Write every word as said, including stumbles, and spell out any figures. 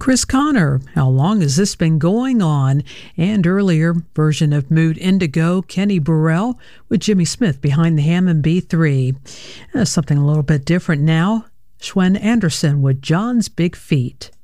Chris Connor, How Long Has This Been Going On? And earlier version of Mood Indigo, Kenny Burrell with Jimmy Smith behind the Hammond B three. Uh, something a little bit different now, Schwen Anderson with John's Big Feet.